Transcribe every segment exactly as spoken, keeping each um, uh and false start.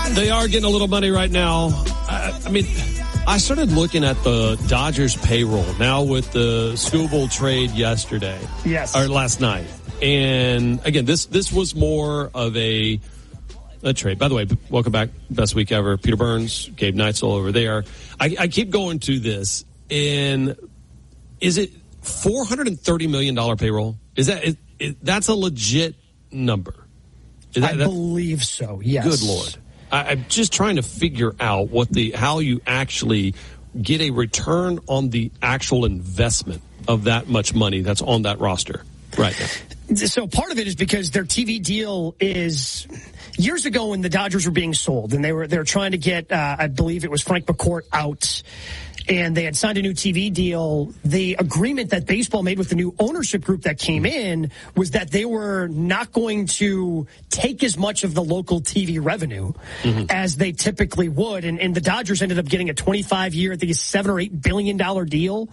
They are getting a little money right now. I, I mean, I started looking at the Dodgers payroll now with the Skubal trade yesterday. Yes. Or last night. And again, this this was more of a a trade. By the way, welcome back. Best week ever. Peter Burns, Gabe Neitzel over there. I, I keep going to this. And is it four hundred thirty million dollars payroll? Is that is, is, that's a legit number? Is that, I believe so, yes. Good Lord. I, I'm just trying to figure out what the how you actually get a return on the actual investment of that much money that's on that roster right now. So part of it is because their T V deal is years ago when the Dodgers were being sold and they were they were trying to get, uh, I believe it was Frank McCourt out, and they had signed a new T V deal. The agreement that baseball made with the new ownership group that came in was that they were not going to take as much of the local T V revenue mm-hmm. as they typically would. And, and the Dodgers ended up getting a twenty-five year, I think it's seven or eight billion dollar deal,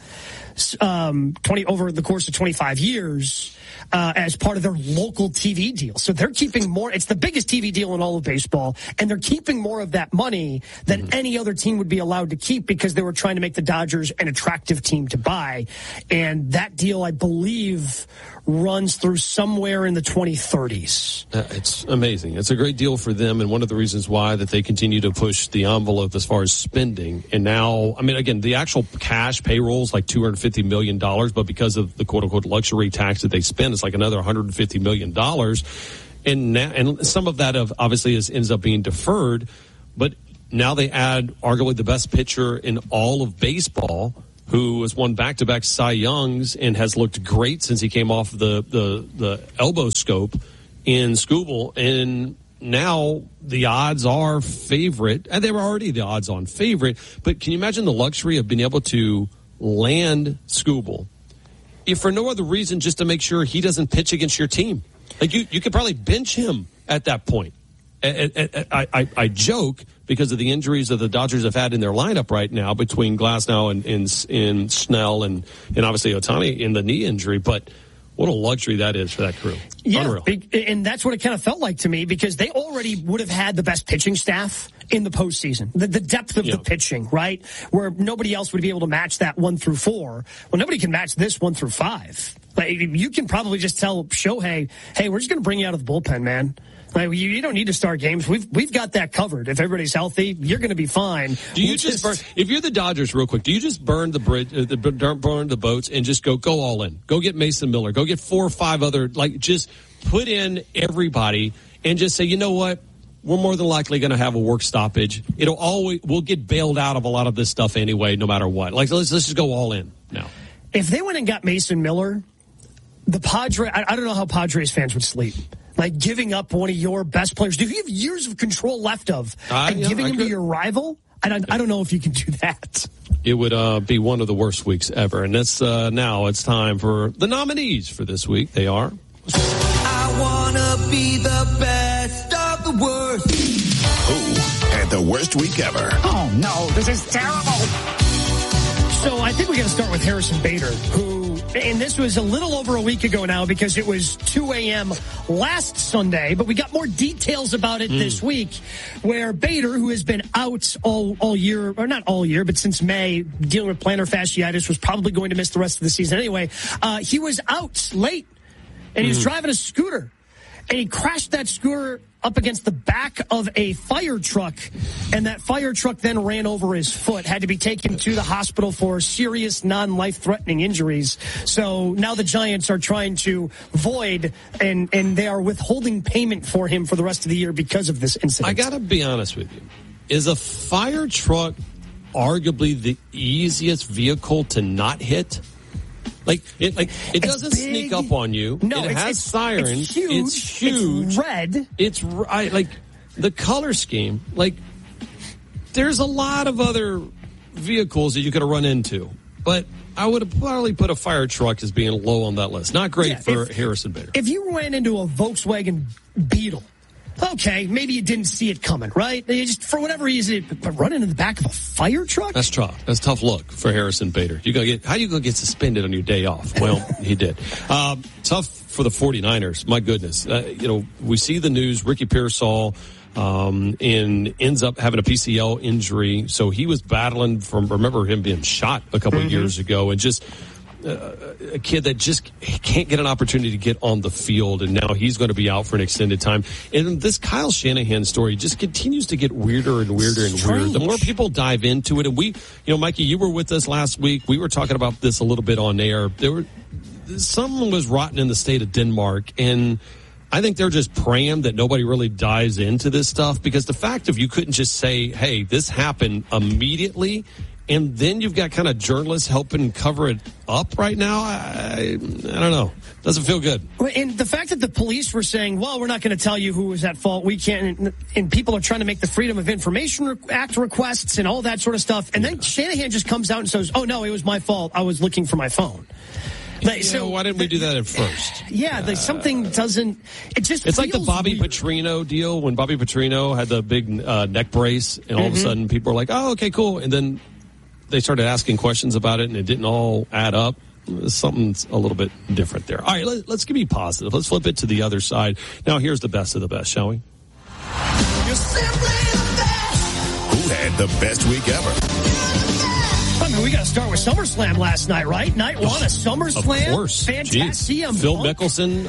um, twenty over the course of twenty-five years. Uh, as part of their local T V deal. So they're keeping more. It's the biggest T V deal in all of baseball, and they're keeping more of that money than mm-hmm. any other team would be allowed to keep because they were trying to make the Dodgers an attractive team to buy. And that deal, I believe, runs through somewhere in the twenty thirties. Uh, it's amazing. It's a great deal for them, and one of the reasons why that they continue to push the envelope as far as spending. And now, I mean, again, the actual cash payroll is like two hundred fifty million dollars, but because of the quote-unquote luxury tax that they spend, it's like another one hundred fifty million dollars. And now, and some of that of obviously is, ends up being deferred, but now they add arguably the best pitcher in all of baseball, who has won back-to-back Cy Youngs and has looked great since he came off the, the, the elbow scope in Skubal. And now the odds are favorite, and they were already the odds-on favorite, but can you imagine the luxury of being able to land Skubal, if for no other reason just to make sure he doesn't pitch against your team? Like, you, you could probably bench him at that point. I, I, I, I joke because of the injuries that the Dodgers have had in their lineup right now between Glasnow and, and, and Snell and, and obviously Ohtani in the knee injury. But what a luxury that is for that crew. Yeah, Unreal. And that's what it kind of felt like to me because they already would have had the best pitching staff in the postseason. The, the depth of yeah. the pitching, right? Where nobody else would be able to match that one through four. Well, nobody can match this one through five. Like, you can probably just tell Shohei, hey, we're just going to bring you out of the bullpen, man. Like, you, you don't need to start games. We've we've got that covered. If everybody's healthy, you're going to be fine. Do you we'll just, just burn? If you're the Dodgers, real quick, do you just burn the bridge, uh, the, burn the boats, and just go go all in? Go get Mason Miller. Go get four or five other. Like, just put in everybody and just say, you know what? We're more than likely going to have a work stoppage. It'll always we'll get bailed out of a lot of this stuff anyway, no matter what. Like, let's let's just go all in now. If they went and got Mason Miller, the Padres, I, I don't know how Padres fans would sleep. Like, giving up one of your best players. Do you have years of control left of uh, and yeah, giving I him could. to your rival? I don't, I don't know if you can do that. It would uh, be one of the worst weeks ever. And that's uh, now it's time for the nominees for this week. They are. I want to be the best of the worst. Who had the worst week ever? Oh, no, this is terrible. So I think we got to start with Harrison Bader, who, and this was a little over a week ago now because it was two a.m. last Sunday, but we got more details about it mm. this week, where Bader, who has been out all, all year, or not all year, but since May, dealing with plantar fasciitis, was probably going to miss the rest of the season anyway. Uh, he was out late, and he was mm. driving a scooter, and he crashed that scooter up against the back of a fire truck, and that fire truck then ran over his foot, had to be taken to the hospital for serious non-life-threatening injuries. So now the Giants are trying to void, and, and they are withholding payment for him for the rest of the year because of this incident. I got to be honest with you. Is a fire truck arguably the easiest vehicle to not hit? Like it, like it it's doesn't big. sneak up on you. No, it it's, has it's, sirens. It's huge. It's huge. It's red. It's right. Like the color scheme. Like there's a lot of other vehicles that you could have run into, but I would have probably put a fire truck as being low on that list. Not great yeah, for if, Harrison Bader. If you ran into a Volkswagen Beetle, okay, maybe you didn't see it coming, right? You just, for whatever reason, but running in the back of a fire truck? That's tough. That's a tough look for Harrison Bader. You gonna get, how you going to get suspended on your day off? Well, he did. Um, tough for the 49ers. My goodness. Uh, you know, we see the news. Ricky Pearsall um, and ends up having a P C L injury. So he was battling from, remember him being shot a couple mm-hmm. of years ago, and just uh, a kid that just can't get an opportunity to get on the field, and now he's going to be out for an extended time. And this Kyle Shanahan story just continues to get weirder and weirder and Strange. weirder. The more people dive into it, and we, you know, Mikey, you were with us last week. We were talking about this a little bit on air. There were something was rotten in the state of Denmark, and I think they're just praying that nobody really dives into this stuff, because the fact of you couldn't just say, hey, this happened immediately, and then you've got kind of journalists helping cover it up right now. I, I don't know. Doesn't feel good. And the fact that the police were saying, well, we're not going to tell you who was at fault. We can't. And, and people are trying to make the Freedom of Information Act requests and all that sort of stuff. And then Shanahan just comes out and says, oh, no, it was my fault. I was looking for my phone. Like, yeah, so why didn't we do that at first? Yeah, like something doesn't. It just it's like the Bobby weird. Petrino deal, when Bobby Petrino had the big uh, neck brace, and all mm-hmm. of a sudden people were like, "Oh, okay, cool," and then they started asking questions about it, and it didn't all add up. Something's a little bit different there. All right, let, let's give you positive. Let's flip it to the other side. Now, here's the best of the best, shall we? You're simply the best. Who had the best week ever? I mean, we got to start with SummerSlam last night, right? Night one of SummerSlam. Of course. Fantastic. Phil Mickelson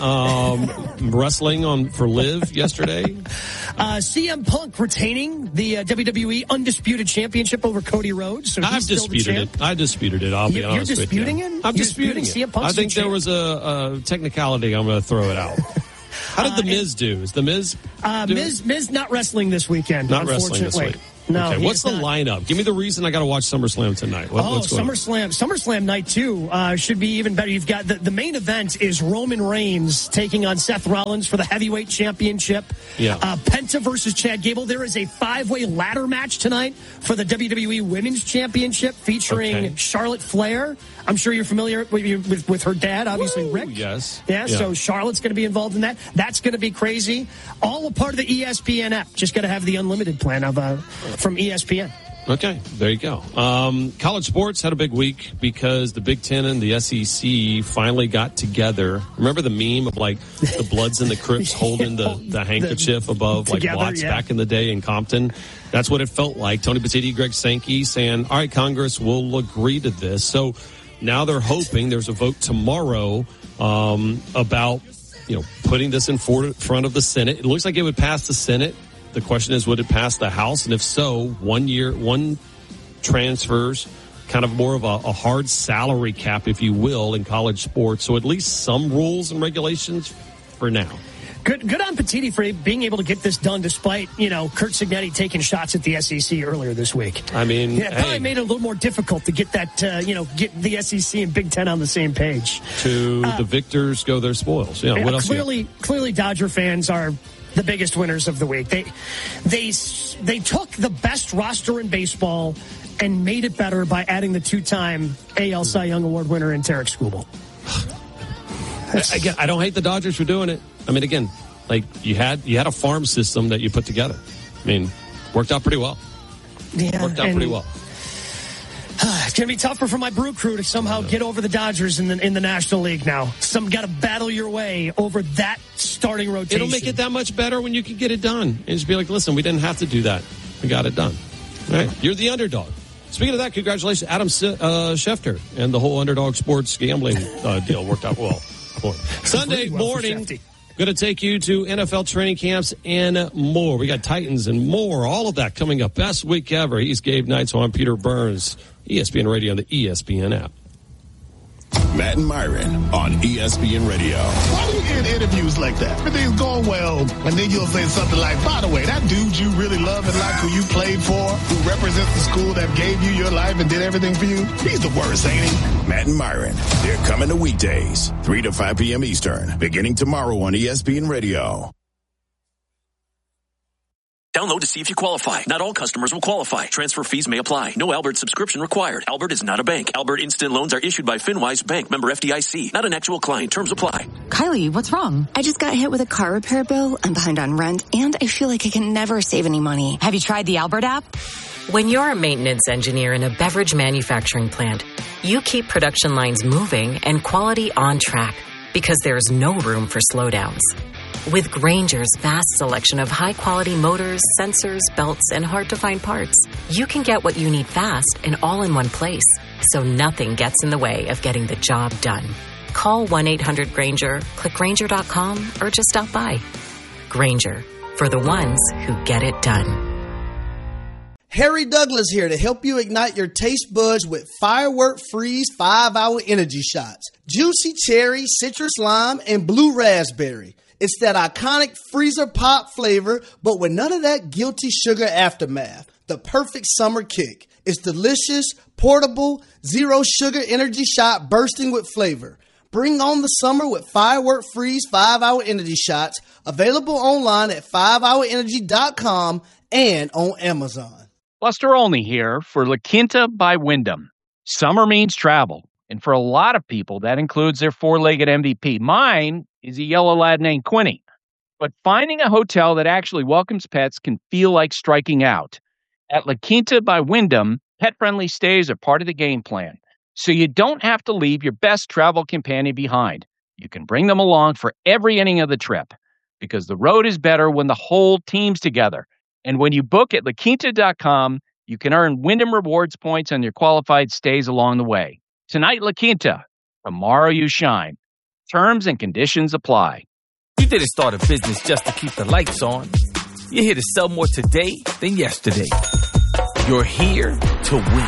um, wrestling on for Liv yesterday. Uh, C M Punk retaining the uh, W W E Undisputed Championship over Cody Rhodes. So I've disputed it. I disputed it. I'll be you're, honest you're disputing with you. it? I'm you're disputing, disputing it. C M Punk's I think there was a, a technicality. I'm going to throw it out. How did The Miz do? Is The Miz uh, Miz, Miz not wrestling this weekend, Not wrestling this week. No, okay. What's the not. lineup? Give me the reason I got to watch SummerSlam tonight. What, oh, what's going SummerSlam! On? SummerSlam night two uh, should be even better. You've got the, the main event is Roman Reigns taking on Seth Rollins for the heavyweight championship. Yeah. Uh, Penta versus Chad Gable. There is a five-way ladder match tonight for the W W E Women's Championship featuring okay. Charlotte Flair. I'm sure you're familiar with with, with her dad, obviously. Woo, Rick. Yes. Yeah, yeah. So Charlotte's going to be involved in that. That's going to be crazy. All a part of the E S P N app. Just got to have the unlimited plan of uh, from E S P N. Okay, there you go. Um, college sports had a big week because the Big Ten and the S E C finally got together. Remember the meme of like the Bloods and the Crips holding the, the handkerchief above together, like Watts yeah. back in the day in Compton? That's what it felt like. Tony Petitti, Greg Sankey saying, all right, Congress will agree to this. So now they're hoping there's a vote tomorrow um, about, you know, putting this in front of the Senate. It looks like it would pass the Senate. The question is, would it pass the House? And if so, one year, one transfers, kind of more of a, a hard salary cap, if you will, in college sports. So at least some rules and regulations for now. Good, good on Petitti for being able to get this done, despite you know Kurt Signetti taking shots at the S E C earlier this week. I mean, yeah, it probably hey, made it a little more difficult to get that uh, you know get the S E C and Big Ten on the same page. To uh, the victors go their spoils. Yeah. yeah What else? Clearly, clearly, Dodger fans are the biggest winners of the week. They they they took the best roster in baseball and made it better by adding the two-time A L Cy Young Award winner in Tarek Skubal. Again, I don't hate the Dodgers for doing it. I mean, again, like you had you had a farm system that you put together. I mean, worked out pretty well. Yeah, worked out pretty well. It's going to be tougher for my Brew Crew to somehow get over the Dodgers in the in the National League now. Some got to battle your way over that starting rotation. It'll make it that much better when you can get it done and just be like, listen, we didn't have to do that. We got it done. All right, you're the underdog. Speaking of that, congratulations, Adam uh, Schefter and the whole Underdog Sports gambling uh, deal worked out well. Sunday well morning, going to take you to N F L training camps and more. We got Titans and more, all of that coming up. Best week ever. He's Gabe Knight, so I'm Peter Burns. E S P N Radio on the E S P N app. Matt and Myron on E S P N Radio. Why do you get interviews like that? Everything's going well, and then you'll say something like, by the way, that dude you really love and like who you played for, who represents the school that gave you your life and did everything for you, he's the worst, ain't he? Matt and Myron, they're coming to weekdays, three to five p.m. Eastern, beginning tomorrow on E S P N Radio. Download to see if you qualify. Not all customers will qualify. Transfer fees may apply. No Albert subscription required. Albert is not a bank. Albert Instant Loans are issued by FinWise Bank, member F D I C. Not an actual client. Terms apply. Kylie, what's wrong? I just got hit with a car repair bill. I'm behind on rent, and I feel like I can never save any money. Have you tried the Albert app? When you're a maintenance engineer in a beverage manufacturing plant, you keep production lines moving and quality on track because there's no room for slowdowns. With Grainger's vast selection of high-quality motors, sensors, belts, and hard-to-find parts, you can get what you need fast and all in one place, so nothing gets in the way of getting the job done. Call one eight hundred Grainger, click Grainger dot com, or just stop by. Grainger, for the ones who get it done. Harry Douglas here to help you ignite your taste buds with Firework Freeze five hour Energy Shots. Juicy cherry, citrus lime, and blue raspberry. It's that iconic freezer pop flavor, but with none of that guilty sugar aftermath. The perfect summer kick. It's delicious, portable, zero sugar energy shot bursting with flavor. Bring on the summer with Firework Freeze five hour Energy Shots. Available online at five hour energy dot com and on Amazon. Buster Olney here for La Quinta by Wyndham. Summer means travel, and for a lot of people, that includes their four-legged M V P. Mine is a yellow lad named Quinny. But finding a hotel that actually welcomes pets can feel like striking out. At La Quinta by Wyndham, pet-friendly stays are part of the game plan, so you don't have to leave your best travel companion behind. You can bring them along for every inning of the trip, because the road is better when the whole team's together. And when you book at La Quinta dot com, you can earn Wyndham Rewards points on your qualified stays along the way. Tonight, La Quinta. Tomorrow, you shine. Terms and conditions apply. You didn't start a business just to keep the lights on. You're here to sell more today than yesterday. You're here to win.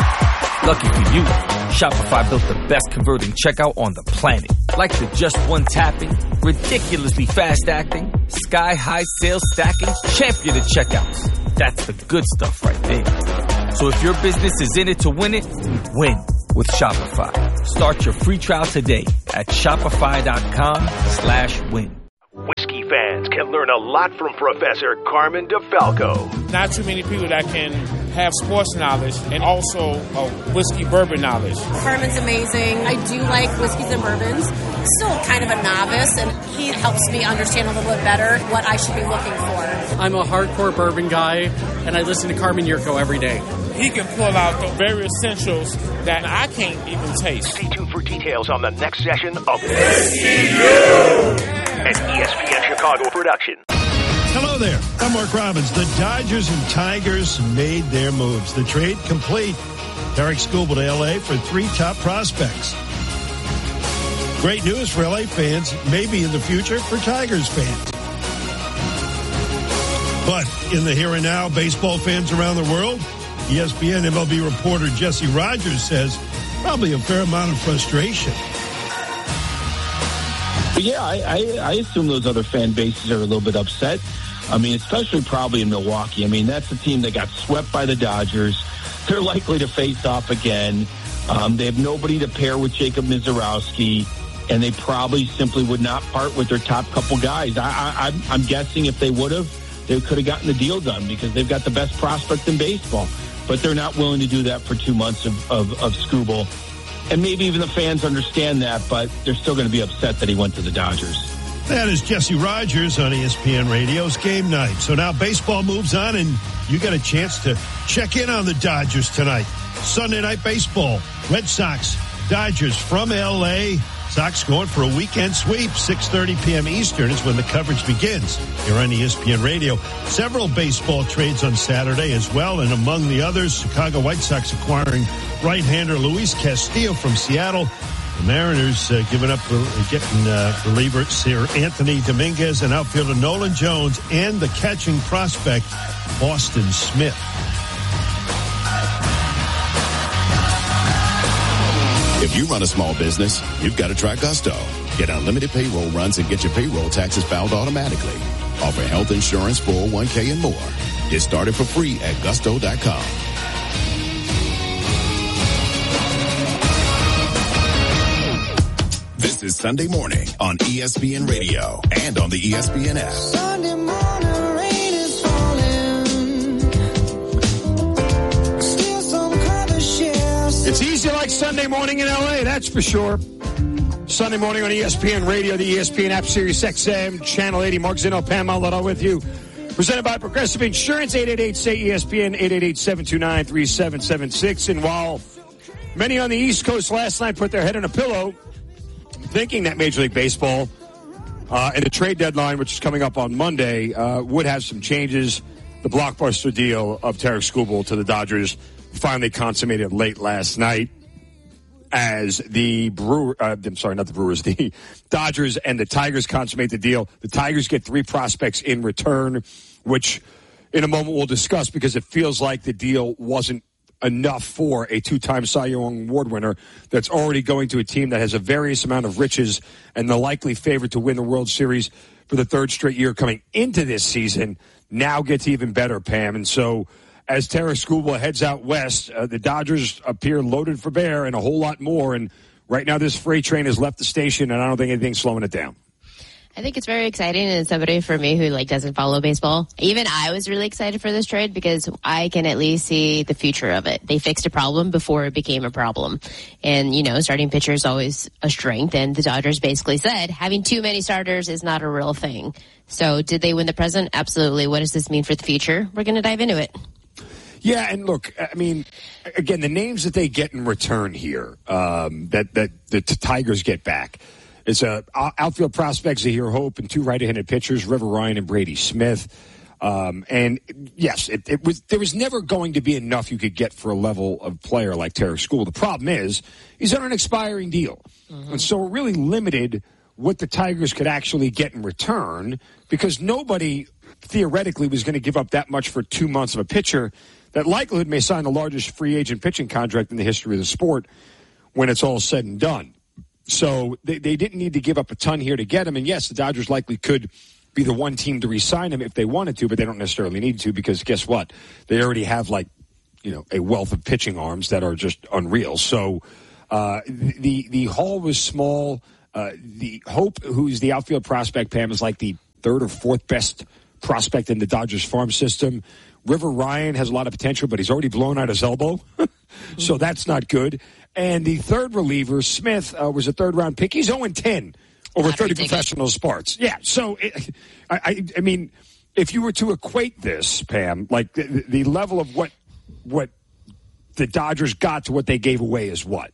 Lucky for you, Shopify built the best converting checkout on the planet. Like the just one tapping, ridiculously fast acting, sky-high sales stacking, champion of checkouts. That's the good stuff right there. So if your business is in it to win it, win with Shopify. Start your free trial today at shopify.com slash win. Whiskey fans can learn a lot from Professor Carmen DeFalco. Not too many people that can have sports knowledge and also a whiskey bourbon knowledge. Carmen's amazing. I do like whiskeys and bourbons. Still kind of a novice, and he helps me understand a little bit better what I should be looking for. I'm a hardcore bourbon guy, and I listen to Carmen Yurko every day. He can pull out the very essentials that I can't even taste. Stay tuned for details on the next session of Whiskey U, an E S P N Chicago production. Hello there. I'm Mark Robbins. The Dodgers and Tigers made their moves. The trade complete. Derek Skubal to L A for three top prospects. Great news for L A fans, maybe in the future for Tigers fans. But in the here and now, baseball fans around the world, E S P N M L B reporter Jesse Rogers says probably a fair amount of frustration. Yeah, I, I, I assume those other fan bases are a little bit upset. I mean, especially probably in Milwaukee. I mean, that's the team that got swept by the Dodgers. They're likely to face off again. Um, they have nobody to pair with Jacob Mizorowski, and they probably simply would not part with their top couple guys. I, I, I'm, I'm guessing if they would have, they could have gotten the deal done because they've got the best prospect in baseball. But they're not willing to do that for two months of, of, of Skubal. And maybe even the fans understand that, but they're still going to be upset that he went to the Dodgers. That is Jesse Rogers on E S P N Radio's Game Night. So now baseball moves on, and you got a chance to check in on the Dodgers tonight. Sunday Night Baseball, Red Sox, Dodgers from L A. Sox going for a weekend sweep, six thirty p.m. Eastern is when the coverage begins here on E S P N Radio. Several baseball trades on Saturday as well, and among the others, Chicago White Sox acquiring right-hander Luis Castillo from Seattle. The Mariners uh, giving up, uh, getting uh, reliever Sir Anthony Dominguez and outfielder Nolan Jones and the catching prospect Austin Smith. If you run a small business, you've got to try Gusto. Get unlimited payroll runs and get your payroll taxes filed automatically. Offer health insurance, four oh one k, and more. Get started for free at gusto dot com. This is Sunday Morning on E S P N Radio and on the E S P N app. Sunday morning, rain is falling. Still some cover shares. It's easy like Sunday morning in L A, that's for sure. Sunday morning on E S P N Radio, the E S P N app, Sirius X M, Channel eighty. Mark Zeno, Pam Maldonado with you. Presented by Progressive Insurance, eight eight eight, S A Y, E S P N, eight eight eight, seven two nine, three seven seven six. And while many on the East Coast last night put their head in a pillow, thinking that Major League Baseball Uh, and the trade deadline, which is coming up on Monday, uh, would have some changes. The blockbuster deal of Tarik Skubal to the Dodgers finally consummated late last night as the Brewer, uh, I'm sorry, not the Brewers, the Dodgers and the Tigers consummate the deal. The Tigers get three prospects in return, which in a moment we'll discuss because it feels like the deal wasn't enough for a two-time Cy Young Award winner that's already going to a team that has a various amount of riches and the likely favorite to win the World Series for the third straight year coming into this season now gets even better, Pam. And so as Tarik Skubal heads out west, uh, the Dodgers appear loaded for bear and a whole lot more. And right now this freight train has left the station, and I don't think anything's slowing it down. I think it's very exciting, and somebody for me who like doesn't follow baseball, even I was really excited for this trade because I can at least see the future of it. They fixed a problem before it became a problem. And, you know, starting pitcher is always a strength, and the Dodgers basically said having too many starters is not a real thing. So did they win the present? Absolutely. What does this mean for the future? We're going to dive into it. Yeah, and look, I mean, again, the names that they get in return here, um, that, that the Tigers get back, it's a outfield prospect, Zahir Hope, and two right-handed pitchers, River Ryan and Brady Smith. Um, and yes, it, it was there was never going to be enough you could get for a level of player like Tarik Skubal. The problem is he's on an expiring deal, mm-hmm. and so it really limited what the Tigers could actually get in return because nobody theoretically was going to give up that much for two months of a pitcher. That likelihood may sign the largest free agent pitching contract in the history of the sport when it's all said and done. So they, they didn't need to give up a ton here to get him. And, yes, the Dodgers likely could be the one team to re-sign him if they wanted to, but they don't necessarily need to because guess what? They already have, like, you know, a wealth of pitching arms that are just unreal. So uh, the the haul was small. Uh, the Hope, who's the outfield prospect, Pam, is like the third or fourth best prospect in the Dodgers farm system. River Ryan has a lot of potential, but he's already blown out his elbow, so that's not good. And the third reliever, Smith, uh, was a third-round pick. He's oh and ten over thirty professional starts. Yeah, so, it, I, I, I mean, if you were to equate this, Pam, like the, the level of what what the Dodgers got to what they gave away is what?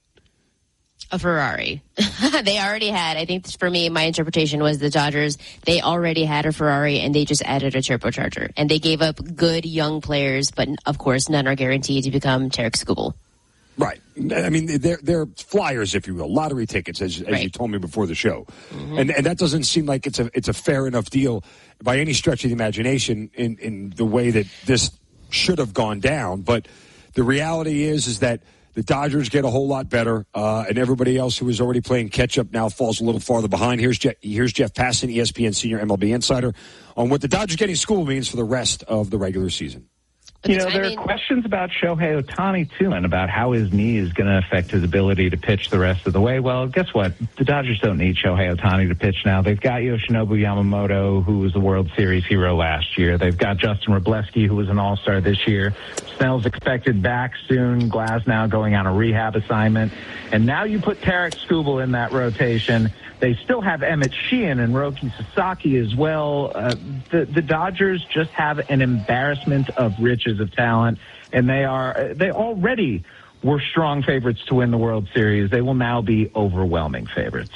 A Ferrari. They already had, I think for me, my interpretation was the Dodgers, they already had a Ferrari and they just added a turbocharger. And they gave up good young players, but of course none are guaranteed to become Tarik Skubal. Right. I mean, they're, they're flyers, if you will, lottery tickets, as, as right. you told me before the show. Mm-hmm. And and that doesn't seem like it's a it's a fair enough deal by any stretch of the imagination in, in the way that this should have gone down. But the reality is, is that the Dodgers get a whole lot better, uh, and everybody else who was already playing catch-up now falls a little farther behind. Here's Jeff, here's Jeff Passan, E S P N senior M L B insider, on what the Dodgers getting Skubal means for the rest of the regular season. You know, there are questions about Shohei Ohtani, too, and about how his knee is going to affect his ability to pitch the rest of the way. Well, guess what? The Dodgers don't need Shohei Ohtani to pitch now. They've got Yoshinobu Yamamoto, who was the World Series hero last year. They've got Justin Wroblewski, who was an all-star this year. Snell's expected back soon. Glasnow going on a rehab assignment. And now you put Tarik Skubal in that rotation. They still have Emmett Sheehan and Roki Sasaki as well. Uh, the, the Dodgers just have an embarrassment of riches of talent, and they are they already were strong favorites to win the World Series. They will now be overwhelming favorites.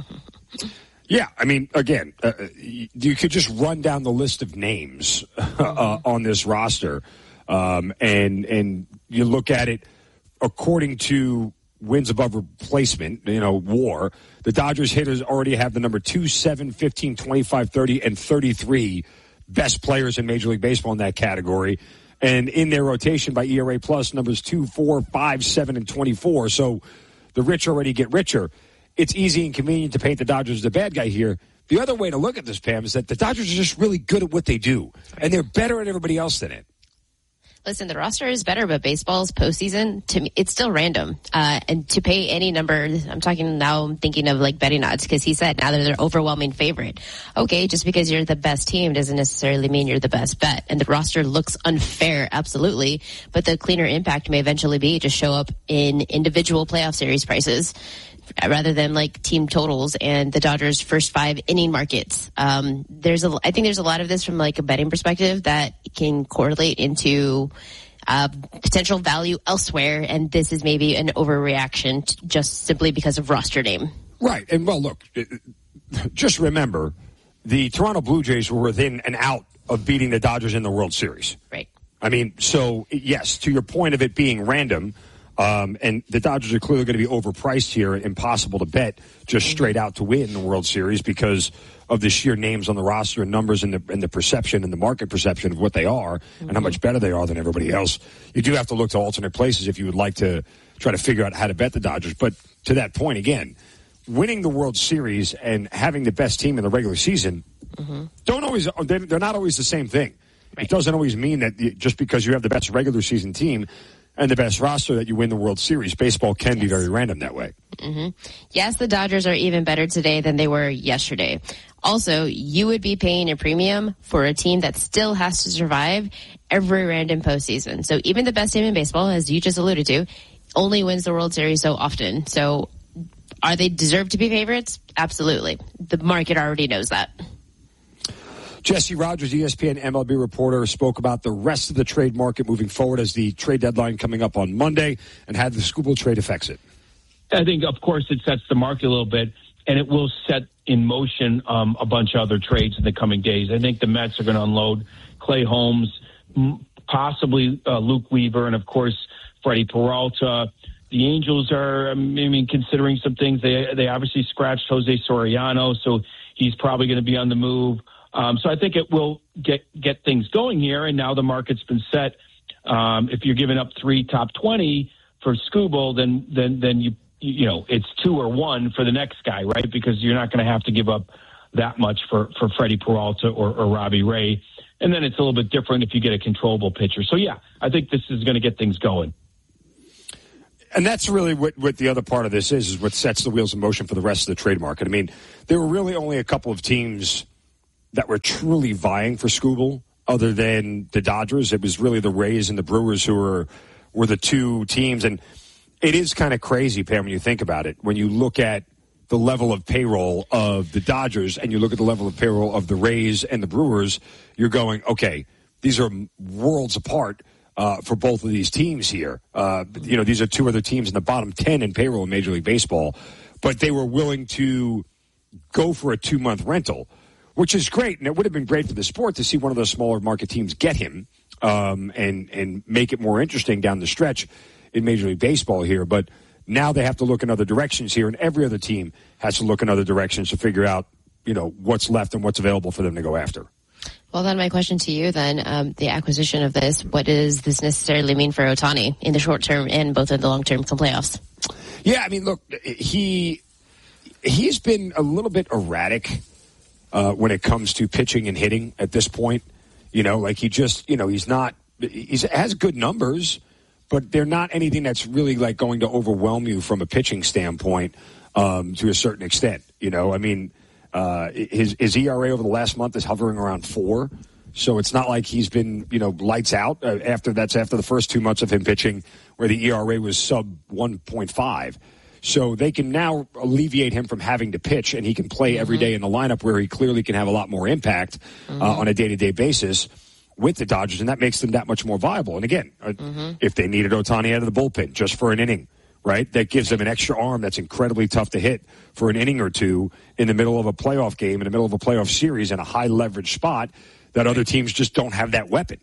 Yeah, I mean, again, uh, you could just run down the list of names uh, on this roster, um, and and you look at it according to wins above replacement, you know, WAR. The Dodgers hitters already have the number two, seven, fifteen, twenty-five, thirty, and thirty-three best players in Major League Baseball in that category. And in their rotation by E R A plus, numbers two, four, five, seven, and twenty-four. So the rich already get richer. It's easy and convenient to paint the Dodgers as the bad guy here. The other way to look at this, Pam, is that the Dodgers are just really good at what they do. And they're better at everybody else than it. Listen, the roster is better, but baseball's postseason, to me, it's still random. Uh, and to pay any number, I'm talking now, I'm thinking of like betting odds, because he said now that they're overwhelming favorite. Okay, just because you're the best team doesn't necessarily mean you're the best bet. And the roster looks unfair, absolutely. But the cleaner impact may eventually be just show up in individual playoff series prices, rather than like team totals and the Dodgers' first five inning markets. Um, there's a, I think there's a lot of this from like a betting perspective that can correlate into uh, potential value elsewhere, and this is maybe an overreaction t- just simply because of roster name. Right, and well, look, just remember, the Toronto Blue Jays were within an out of beating the Dodgers in the World Series. Right. I mean, so, yes, to your point of it being random, um, and the Dodgers are clearly going to be overpriced here, impossible to bet just straight out to win the World Series because of the sheer names on the roster and numbers and the, and the perception and the market perception of what they are mm-hmm. and how much better they are than everybody else. You do have to look to alternate places if you would like to try to figure out how to bet the Dodgers. But to that point, again, winning the World Series and having the best team in the regular season mm-hmm. don't always they're, they're not always the same thing. Right. It doesn't always mean that you, just because you have the best regular season team and the best roster that you win the World Series. Baseball can yes. be very random that way. Mm-hmm. Yes, the Dodgers are even better today than they were yesterday. Also, you would be paying a premium for a team that still has to survive every random postseason. So even the best team in baseball, as you just alluded to, only wins the World Series so often. So are they deserved to be favorites? Absolutely. The market already knows that. Jesse Rogers, E S P N M L B reporter, spoke about the rest of the trade market moving forward as the trade deadline coming up on Monday and how the Skubal trade affects it. I think, of course, it sets the market a little bit, and it will set in motion um, a bunch of other trades in the coming days. I think the Mets are going to unload Clay Holmes, possibly uh, Luke Weaver, and, of course, Freddie Peralta. The Angels are, I mean, considering some things. They they obviously scratched Jose Soriano, so he's probably going to be on the move. Um, so I think it will get get things going here, and now the market's been set. Um, if you're giving up three top twenty for Skubal, then then then you you know it's two or one for the next guy, right? Because you're not going to have to give up that much for for Freddie Peralta or, or Robbie Ray, and then it's a little bit different if you get a controllable pitcher. So yeah, I think this is going to get things going. And that's really what, what the other part of this is, is what sets the wheels in motion for the rest of the trade market. I mean, there were really only a couple of teams that were truly vying for Skubal other than the Dodgers. It was really the Rays and the Brewers who were were the two teams. And it is kind of crazy, Pam, when you think about it. When you look at the level of payroll of the Dodgers and you look at the level of payroll of the Rays and the Brewers, you're going, okay, these are worlds apart. Uh, for both of these teams here. Uh, you know, these are two other teams in the bottom ten in payroll in Major League Baseball, but they were willing to go for a two-month rental, which is great. And it would have been great for the sport to see one of those smaller market teams get him um, and, and make it more interesting down the stretch in Major League Baseball here. But now they have to look in other directions here, and every other team has to look in other directions to figure out, you know, what's left and what's available for them to go after. Well, then my question to you then, um, the acquisition of this, what does this necessarily mean for Ohtani in the short term and both in the long term come playoffs? Yeah, I mean, look, he he's been a little bit erratic uh, when it comes to pitching and hitting at this point. You know, like he just, you know, he's not, he has good numbers, but they're not anything that's really like going to overwhelm you from a pitching standpoint um, to a certain extent. You know, I mean, Uh, his, his E R A over the last month is hovering around four. So it's not like he's been, you know, lights out. Uh, after that's after the first two months of him pitching where the E R A was sub one point five. So they can now alleviate him from having to pitch, and he can play mm-hmm. every day in the lineup where he clearly can have a lot more impact mm-hmm. uh, on a day-to-day basis with the Dodgers, and that makes them that much more viable. And again, uh, mm-hmm. if they needed Ohtani out of the bullpen just for an inning, right? That gives them an extra arm that's incredibly tough to hit for an inning or two in the middle of a playoff game, in the middle of a playoff series in a high leverage spot that other teams just don't have that weapon.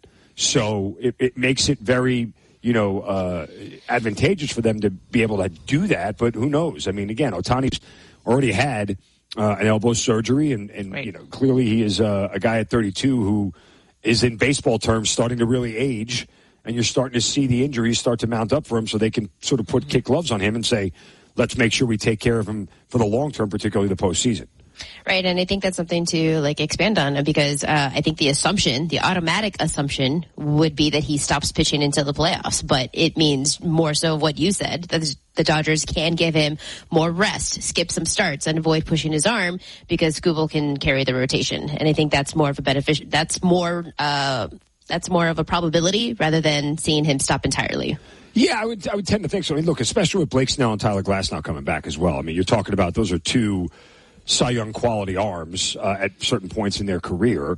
So it, it makes it very, you know, uh, advantageous for them to be able to do that. But who knows? I mean, again, Ohtani's already had uh, an elbow surgery, and, and right. you know, clearly he is uh, a guy at thirty-two who is in baseball terms starting to really age. And you're starting to see the injuries start to mount up for him so they can sort of put kid gloves on him and say, let's make sure we take care of him for the long term, particularly the postseason. Right, and I think that's something to like expand on because uh, I think the assumption, the automatic assumption would be that he stops pitching until the playoffs, but it means more so what you said, that the Dodgers can give him more rest, skip some starts, and avoid pushing his arm because Skubal can carry the rotation. And I think that's more of a beneficial, that's more... Uh, That's more of a probability rather than seeing him stop entirely. Yeah, I would I would tend to think so. I mean, look, especially with Blake Snell and Tyler Glasnow coming back as well. I mean, you're talking about those are two Cy Young quality arms uh, at certain points in their career,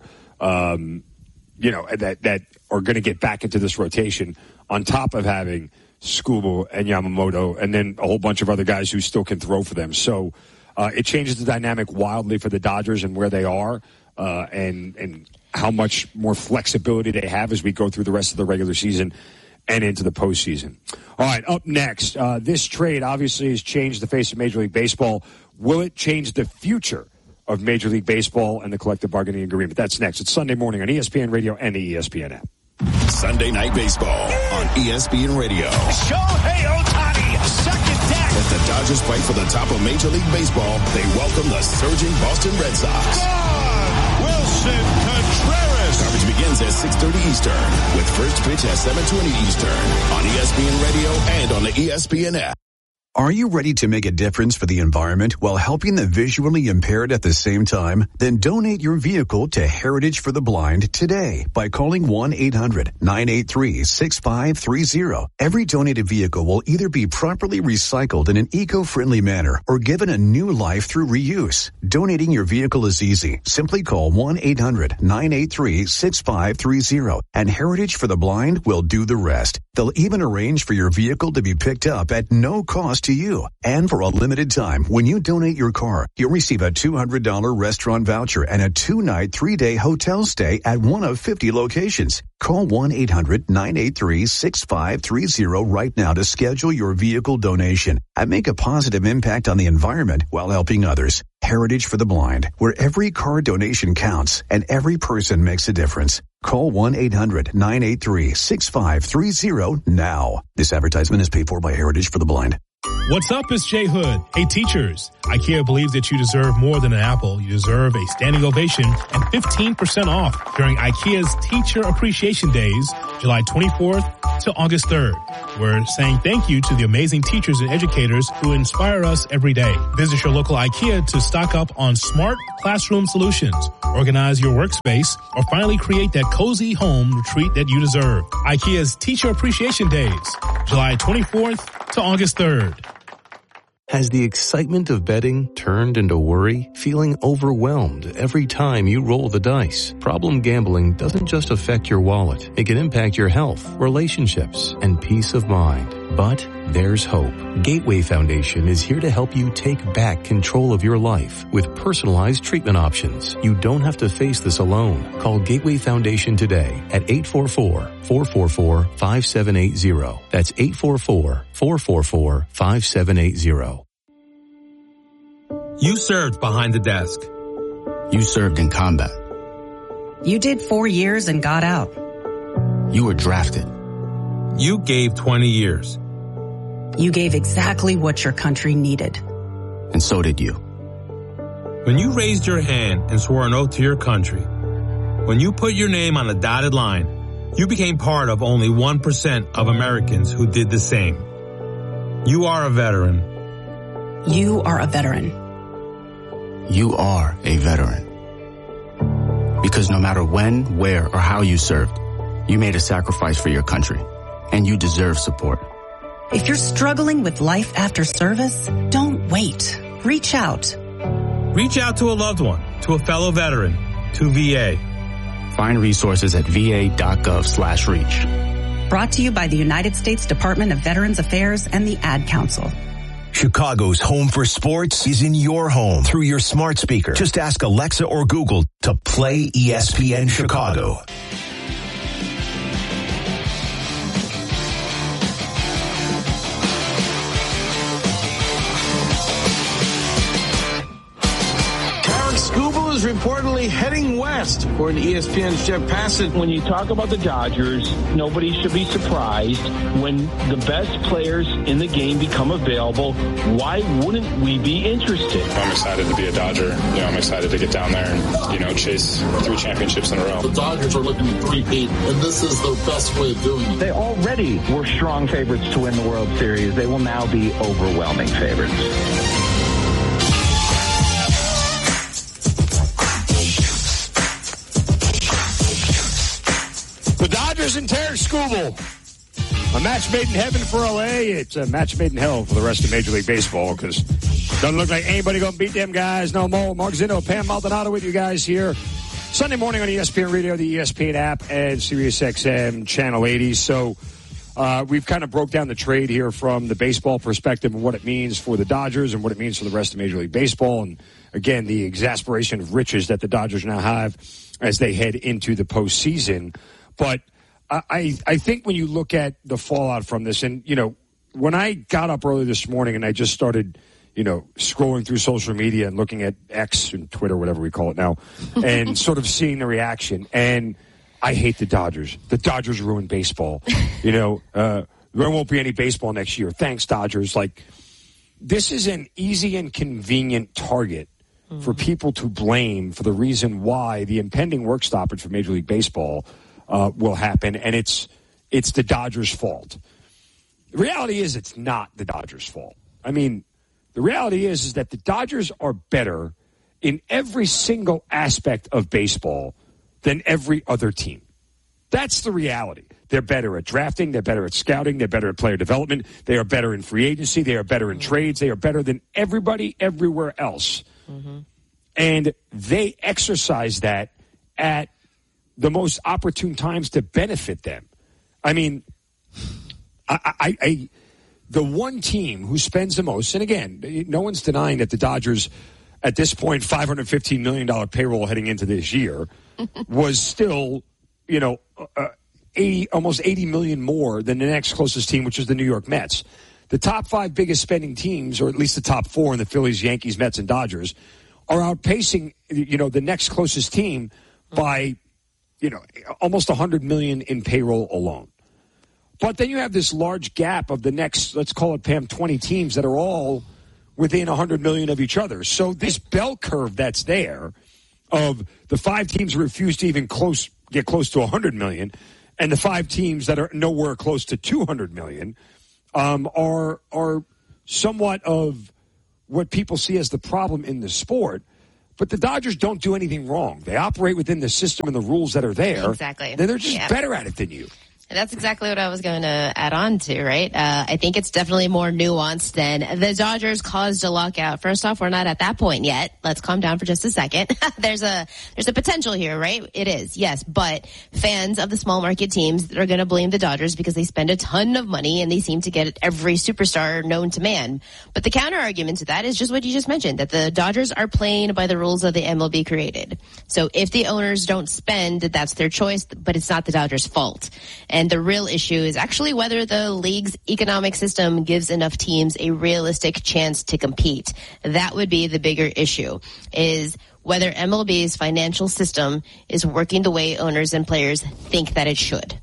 um, you know, that, that are going to get back into this rotation on top of having Skubal and Yamamoto and then a whole bunch of other guys who still can throw for them. So Uh, it changes the dynamic wildly for the Dodgers and where they are, uh, and and how much more flexibility they have as we go through the rest of the regular season and into the postseason. All right, up next, uh, this trade obviously has changed the face of Major League Baseball. Will it change the future of Major League Baseball and the collective bargaining agreement? That's next. It's Sunday morning on E S P N Radio and the E S P N app. Sunday Night Baseball on E S P N Radio. Shohei Ohtani, second deck. As the Dodgers fight for the top of Major League Baseball, they welcome the surging Boston Red Sox. God, Wilson Contreras. Coverage begins at six thirty Eastern with first pitch at seven twenty Eastern on E S P N Radio and on the E S P N app. Are you ready to make a difference for the environment while helping the visually impaired at the same time? Then donate your vehicle to Heritage for the Blind today by calling one eight hundred nine eight three six five three zero. Every donated vehicle will either be properly recycled in an eco-friendly manner or given a new life through reuse. Donating your vehicle is easy. Simply call one eight hundred nine eight three six five three zero and Heritage for the Blind will do the rest. They'll even arrange for your vehicle to be picked up at no cost to you. And for a limited time, when you donate your car, you'll receive a two hundred dollars restaurant voucher and a two-night, three-day hotel stay at one of fifty locations. Call one eight hundred nine eight three six five three zero right now to schedule your vehicle donation and make a positive impact on the environment while helping others. Heritage for the Blind, where every car donation counts and every person makes a difference. Call one eight hundred nine eight three six five three zero now. This advertisement is paid for by Heritage for the Blind. What's up? It's Jay Hood. Hey, teachers. IKEA believes that you deserve more than an apple. You deserve a standing ovation and fifteen percent off during IKEA's Teacher Appreciation Days, July twenty-fourth to August third. We're saying thank you to the amazing teachers and educators who inspire us every day. Visit your local IKEA to stock up on smart classroom solutions, organize your workspace, or finally create that cozy home retreat that you deserve. IKEA's Teacher Appreciation Days, July twenty-fourth to August third. Has the excitement of betting turned into worry? Feeling overwhelmed every time you roll the dice? Problem gambling doesn't just affect your wallet. It can impact your health, relationships, and peace of mind. But there's hope. Gateway Foundation is here to help you take back control of your life with personalized treatment options. You don't have to face this alone. Call Gateway Foundation today at eight four four, four four four, five seven eight zero. That's eight four four, four four four, five seven eight zero. You served behind the desk. You served in combat. You did four years and got out. You were drafted. You gave twenty years. You gave exactly what your country needed. And so did you. When you raised your hand and swore an oath to your country, when you put your name on a dotted line, you became part of only one percent of Americans who did the same. You are a veteran. You are a veteran. You are a veteran. Because no matter when, where, or how you served, you made a sacrifice for your country, and you deserve support. If you're struggling with life after service, don't wait. Reach out. Reach out to a loved one, to a fellow veteran, to V A. Find resources at va.gov slash reach. Brought to you by the United States Department of Veterans Affairs and the Ad Council. Chicago's home for sports is in your home through your smart speaker. Just ask Alexa or Google to play E S P N Chicago. Is reportedly heading west, according to E S P N's Jeff Passett. When you talk about the Dodgers, nobody should be surprised when the best players in the game become available. Why wouldn't we be interested? I'm excited to be a Dodger. You know, I'm excited to get down there and, you know, chase three championships in a row. The Dodgers are looking to three-peat, and this is the best way of doing it. They already were strong favorites to win the World Series. They will now be overwhelming favorites. The Dodgers and Terry Skubal. A match made in heaven for L A. It's a match made in hell for the rest of Major League Baseball because doesn't look like anybody going to beat them guys no more. Mark Zinno, Pam Maldonado with you guys here. Sunday morning on E S P N Radio, the E S P N app, and Sirius X M Channel eighty. So Uh, we've kind of broke down the trade here from the baseball perspective and what it means for the Dodgers and what it means for the rest of Major League Baseball. And, again, the exasperation of riches that the Dodgers now have as they head into the postseason. But I, I think when you look at the fallout from this, and, you know, when I got up early this morning and I just started, you know, scrolling through social media and looking at X and Twitter, whatever we call it now, and sort of seeing the reaction. And I hate the Dodgers. The Dodgers ruin baseball. You know, uh, there won't be any baseball next year. Thanks, Dodgers. Like, this is an easy and convenient target mm-hmm. for people to blame for the reason why the impending work stoppage for Major League Baseball uh, will happen, and it's it's the Dodgers' fault. The reality is it's not the Dodgers' fault. I mean, the reality is, is that the Dodgers are better in every single aspect of baseball than every other team. That's the reality. They're better at drafting. They're better at scouting. They're better at player development. They are better in free agency. They are better in trades. They are better than everybody everywhere else. Mm-hmm. And they exercise that at the most opportune times to benefit them. I mean, I, I, I the one team who spends the most, and again, no one's denying that the Dodgers, at this point, five hundred fifteen million dollars payroll heading into this year, was still, you know, uh, eighty, almost eighty million more than the next closest team, which is the New York Mets. The top five biggest spending teams, or at least the top four in the Phillies, Yankees, Mets, and Dodgers, are outpacing, you know, the next closest team by, you know, almost one hundred million dollars in payroll alone. But then you have this large gap of the next, let's call it, Pam, twenty teams that are all within one hundred million dollars of each other. So this bell curve that's there of the five teams who refuse to even close get close to one hundred million dollars and the five teams that are nowhere close to two hundred million dollars um, are are somewhat of what people see as the problem in the sport. But the Dodgers don't do anything wrong. They operate within the system and the rules that are there. Exactly. They're just yeah. better at it than you. That's exactly what I was going to add on to, right? Uh, I think it's definitely more nuanced than the Dodgers caused a lockout. First off, we're not at that point yet. Let's calm down for just a second. there's a there's a potential here, right? It is, yes. But fans of the small market teams are going to blame the Dodgers because they spend a ton of money and they seem to get every superstar known to man. But the counter argument to that is just what you just mentioned, that the Dodgers are playing by the rules of the M L B created. So if the owners don't spend, that's their choice, but it's not the Dodgers' fault. And the real issue is actually whether the league's economic system gives enough teams a realistic chance to compete. That would be the bigger issue, is whether M L B's financial system is working the way owners and players think that it should.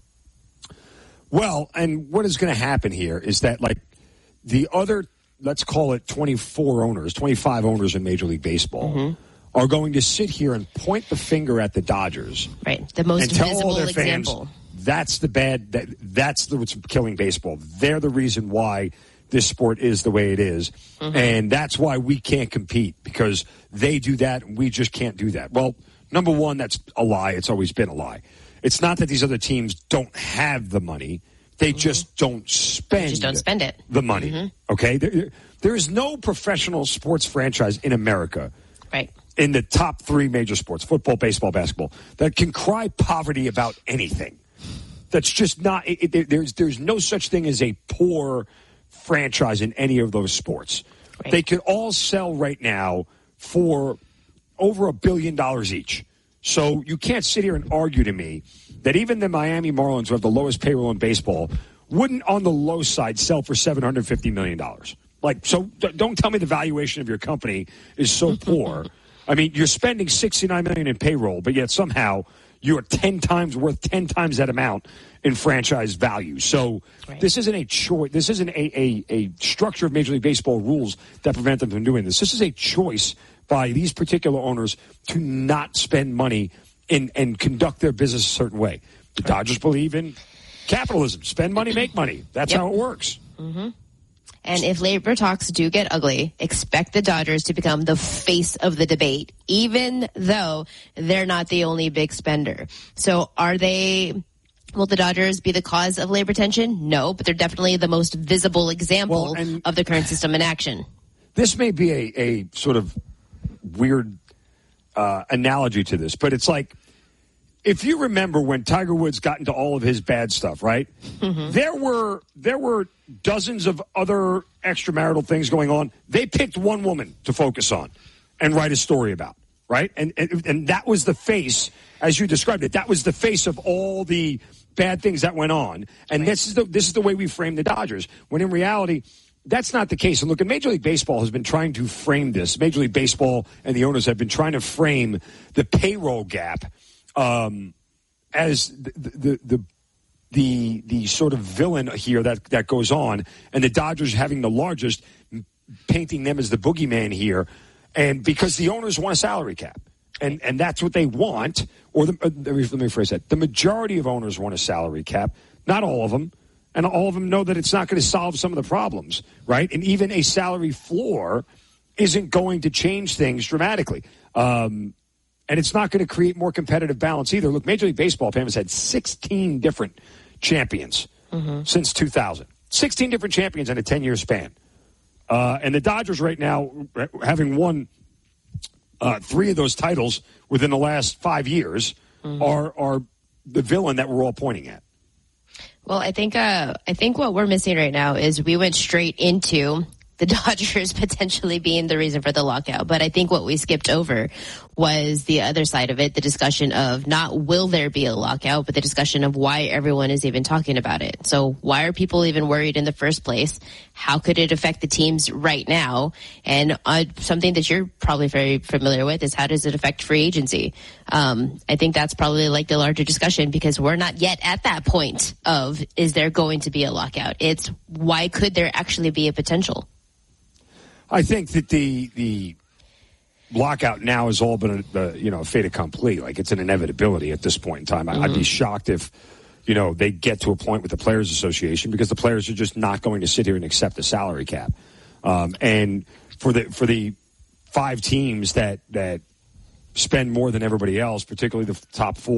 Well, and what is going to happen here is that, like, the other, let's call it twenty-four owners, twenty-five owners in Major League Baseball, mm-hmm. are going to sit here and point the finger at the Dodgers. Right, the most visible example. Fans, that's the bad, that, that's the, what's killing baseball. They're the reason why this sport is the way it is. Mm-hmm. And that's why we can't compete, because they do that and we just can't do that. Well, number one, that's a lie. It's always been a lie. It's not that these other teams don't have the money. They mm-hmm. just don't spend, they just don't spend it. the money. Mm-hmm. Okay? There, there is no professional sports franchise in America, right, in the top three major sports, football, baseball, basketball, that can cry poverty about anything. That's just not, it, it, there's there's no such thing as a poor franchise in any of those sports. Right. They could all sell right now for over a billion dollars each. So you can't sit here and argue to me that even the Miami Marlins, who have the lowest payroll in baseball, wouldn't on the low side sell for seven hundred fifty million dollars. Like, so don't tell me the valuation of your company is so poor. I mean, you're spending sixty-nine million dollars in payroll, but yet somehow you're ten times worth ten times that amount in franchise value. So right. this isn't a choice. This isn't a, a, a structure of Major League Baseball rules that prevent them from doing this. This is a choice by these particular owners to not spend money in, and conduct their business a certain way. The right. Dodgers believe in capitalism. Spend money, make money. That's yep. how it works. Mm-hmm. And if labor talks do get ugly, expect the Dodgers to become the face of the debate, even though they're not the only big spender. So are they, will the Dodgers be the cause of labor tension? No, but they're definitely the most visible example well, of the current system in action. This may be a, a sort of weird uh, analogy to this, but it's like if you remember when Tiger Woods got into all of his bad stuff, right? Mm-hmm. There were there were dozens of other extramarital things going on. They picked one woman to focus on and write a story about, right? And and, and that was the face, as you described it, that was the face of all the bad things that went on. And this is the this is the way we frame the Dodgers. When in reality, that's not the case. And look, Major League Baseball has been trying to frame this. Major League Baseball and the owners have been trying to frame the payroll gap um, as the the, the the the sort of villain here that, that goes on, and the Dodgers having the largest, painting them as the boogeyman here, and because the owners want a salary cap. And and that's what they want, or the, uh, let, me, let me phrase that. The majority of owners want a salary cap, not all of them. And all of them know that it's not going to solve some of the problems, right? And even a salary floor isn't going to change things dramatically. Um, and it's not going to create more competitive balance either. Look, Major League Baseball, Pam, has had sixteen different champions mm-hmm. since two thousand. sixteen different champions in a ten-year span. Uh, and the Dodgers right now, having won uh, three of those titles within the last five years, mm-hmm. are are the villain that we're all pointing at. Well, I think uh, I think what we're missing right now is we went straight into the Dodgers potentially being the reason for the lockout. But I think what we skipped over was the other side of it, the discussion of not will there be a lockout, but the discussion of why everyone is even talking about it. So why are people even worried in the first place? How could it affect the teams right now? And uh, something that you're probably very familiar with is how does it affect free agency? Um, I think that's probably like the larger discussion because we're not yet at that point of is there going to be a lockout? It's why could there actually be a potential? I think that the the lockout now has all been a, a you know a fait accompli. Like it's an inevitability at this point in time. Mm-hmm. I'd be shocked if you know they get to a point with the Players Association because the players are just not going to sit here and accept the salary cap. Um, and for the for the five teams that that spend more than everybody else, particularly the top four.